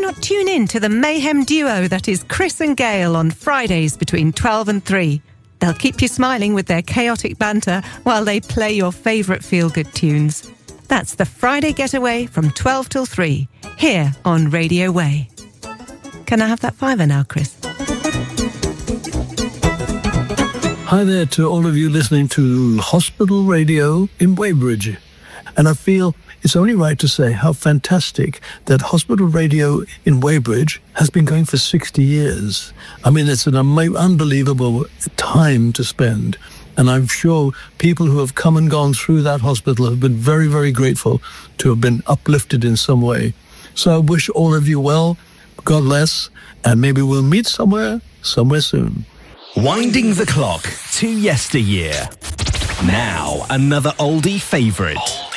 not tune in to the mayhem duo that is Chris and Gail on Fridays between 12 and 3. They'll keep you smiling with their chaotic banter while they play your favourite feel-good tunes. That's the Friday Getaway from 12 till 3, here on Radio Way. Can I have that fiver now, Chris? Hi there to all of you listening to Hospital Radio in Weybridge. And I feel it's only right to say how fantastic that Hospital Radio in Weybridge has been going for 60 years. I mean, it's an unbelievable time to spend. And I'm sure people who have come and gone through that hospital have been very, very grateful to have been uplifted in some way. So I wish all of you well, God bless, and maybe we'll meet somewhere soon. Winding the clock to yesteryear. Now, another oldie favourite.